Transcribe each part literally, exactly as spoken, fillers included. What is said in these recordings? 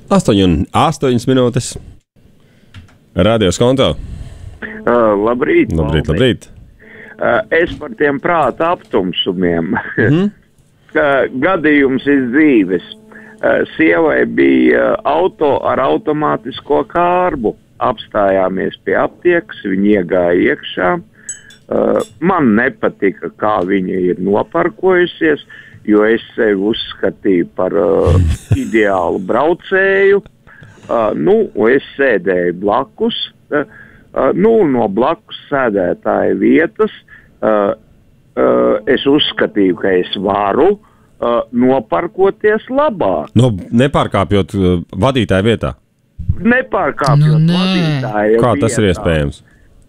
astoņi un astoņas minūtes. Radio Skonto. Uh, labrīt. Labrīt, labrīt. Uh, es par tiem prāta aptumsumiem. Mm-hmm. uh, gadījums iz dzīves. Uh, sievai bija uh, auto ar automātisko kārbu. Apstājāmies pie aptiekas, viņa iegāja iekšā. Uh, man nepatika, kā viņa ir noparkojusies, jo es sevi uzskatīju par uh, ideālu braucēju. Uh, nu, es sēdēju blakus, uh, uh, nu, no blakus sēdētāja vietas. Uh, uh, es uzskatīju, ka es varu uh, noparkoties labāk. Nu, nepārkāpjot uh, vadītāja vietā. Nepārkāpjot nu, vadītāja Kā vietā. tas ir iespējams?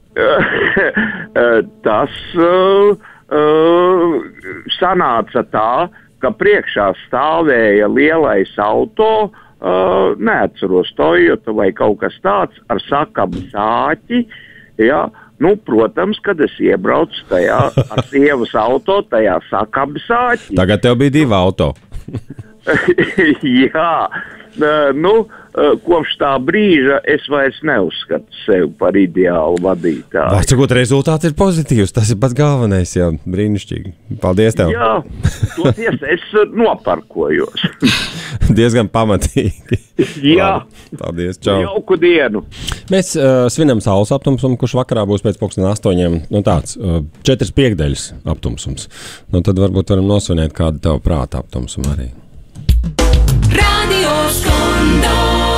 Tas uh, uh, sanāca tā, ka priekšā stāvēja lielais auto, uh, neatceros Toyota vai kaut kas tāds, ar sakabu sāķi. Ja? Nu, protams, kad es iebraucu tajā ar sievas auto, tajā sakabu sāķi. Tagad tev bija divi auto. Jā, uh, nu, uh, kopš tā brīža es vairs neuzskatu sevi par ideālu vadītāju. Vai cikot rezultāts ir pozitīvs, tas ir pats galvenais, jā, brīnišķīgi. Paldies tev. Jā, toties es noparkojos. Diezgan pamatīgi. Jā. Labi, paldies, čau. Jauku dienu. Mēs uh, svinam saules aptumsumu, kurš vakarā būs pēc pulksten astoņiem, nu tāds, uh, četras piekdaļas aptumsums. Nu tad varbūt varam nosvinēt kādu tavu prāta aptumsumu arī. Radio Skondo.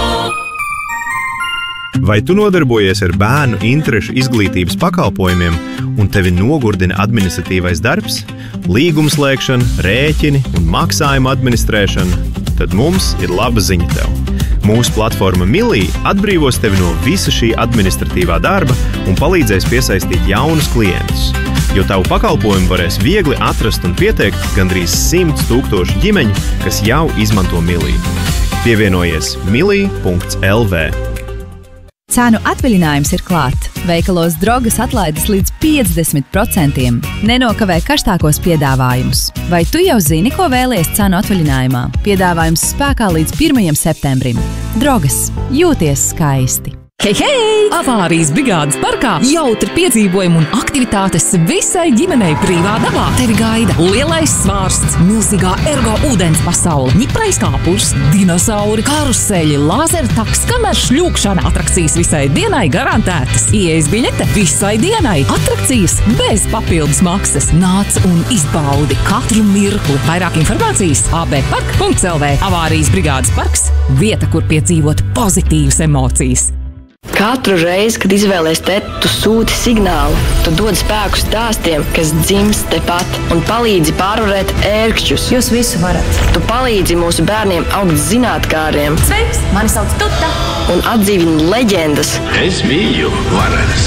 Vai tu nodarbojies ar bērnu interešu izglītības pakalpojumiem un tevi nogurdina administratīvais darbs, līgumslēgšana, rēķini un maksājumu administrēšana? Tad mums ir laba ziņa tev. Mūsu platforma Milī atbrīvos tevi no visa šī administratīvā darba un palīdzēs piesaistīt jaunus klientus. Jo tavu pakalpojumu varēs viegli atrast un pieteikt gandrīz simts tūkstoši ģimeņu, kas jau izmanto Milī. Pievienojies milī punkts el vē. Cenu atvaļinājums ir klāt. Veikalos Drogas atlaides līdz piecdesmit procentiem. Nenokavē karstākos piedāvājumus. Vai tu jau zini, ko vēlies cenu atvaļinājumā? Piedāvājums spēkā līdz pirmajam septembrim. Drogas. Jūties skaisti. Hei, hei! Avārijas brigādes parkā jautri piedzīvojumi un aktivitātes visai ģimenei brīvā dabā. Tevi gaida lielais svārsts, milzīgā ergo ūdens pasaule, ņiprais kāpurs, dinosauri, karuseļi, lāzertaks, kamēr šļūkšana, atrakcijas visai dienai garantētas. Ieejas biļete visai dienai. Atrakcijas bez papildus maksas. Nāc un izbaudi katru mirkli. Vairāk informācijas a b park punkts el vē. Avārijas brigādes parks – vieta, kur piedzīvot pozitīvas emocijas. Katru reizi, kad izvēlies teti, tu sūti signālu. Tu dod spēku stāstiem, kas dzimst tepat un palīdzi pārvarēt ērkšķus. Jūs visu varat. Tu palīdzi mūsu bērniem augt zinātkāriem. Sveiks, mani sauc Tuta. Un atdzīvini leģendas. Es biju varens.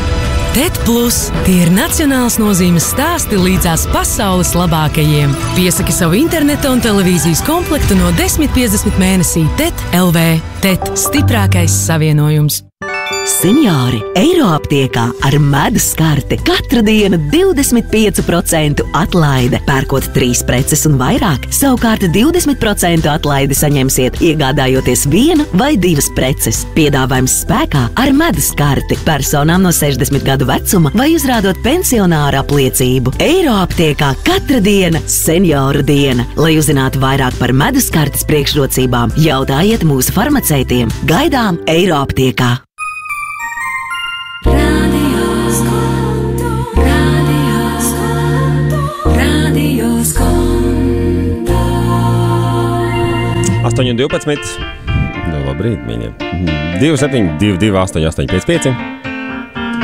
Tet Plus – tie ir nacionāls nozīmes stāsti līdzās pasaules labākajiem. Piesaki savu interneta un televīzijas komplektu no desmit piecdesmit mēnesī Tet el vē. Tet – stiprākais savienojums. Seniori Eiroaptiekā ar medus karti katru dienu divdesmit pieci procenti atlaide. Pērkot trīs preces un vairāk, savukārt divdesmit procenti atlaidi saņemsiet, iegādājoties vienu vai divas preces. Piedāvājums spēkā ar medus karti personām no sešdesmit gadu vecuma vai uzrādot pensionāra apliecību. Eiroaptiekā katra diena senioru diena. Lai uzzinātu vairāk par medus kartes priekšrocībām, jautājiet mūsu farmaceitiem. Gaidām Eiroaptiekā. astoņi un divpadsmit. Nu, labrīt, mīļie. divi septiņi divi divi astoņi astoņi pieci pieci.